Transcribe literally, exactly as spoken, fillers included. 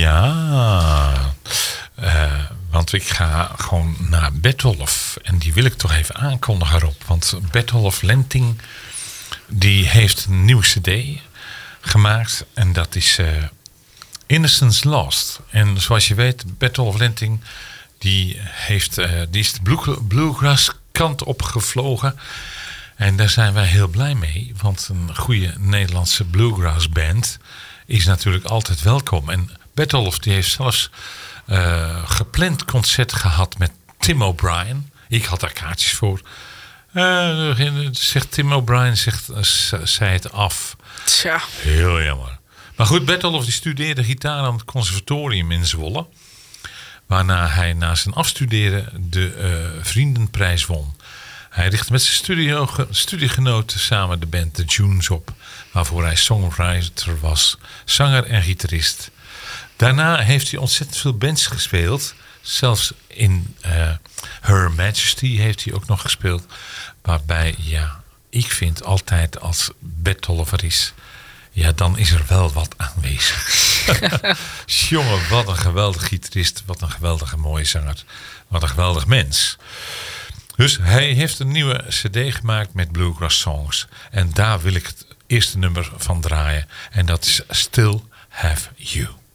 Ja, uh, want ik ga gewoon naar Bertolf. En die wil ik toch even aankondigen erop. Want Bertolf Lenting, die heeft een nieuwe cd gemaakt. En dat is uh, Innocence Lost. En zoals je weet, Bertolf Lenting, die, heeft, uh, die is de blue, bluegrass kant opgevlogen. En daar zijn wij heel blij mee. Want een goede Nederlandse bluegrass band is natuurlijk altijd welkom. En Bertolf die heeft zelfs uh, gepland concert gehad met Tim O'Brien. Ik had daar kaartjes voor. Uh, zegt Tim O'Brien, zegt, uh, zei het af. Tja. Heel jammer. Maar goed, Bertolf die studeerde gitaar aan het conservatorium in Zwolle. Waarna hij na zijn afstuderen de uh, Vriendenprijs won. Hij richtte met zijn studio, studiegenoten samen de band The Junes op. Waarvoor hij songwriter was, zanger en gitarist. Daarna heeft hij ontzettend veel bands gespeeld. Zelfs in uh, Her Majesty heeft hij ook nog gespeeld. Waarbij, ja, ik vind altijd als Bertolf er is, ja, dan is er wel wat aanwezig. Jongen, wat een geweldig gitarist. Wat een geweldige mooie zanger. Wat een geweldig mens. Dus hij heeft een nieuwe cd gemaakt met bluegrass songs. En daar wil ik het eerste nummer van draaien. En dat is Still Have You.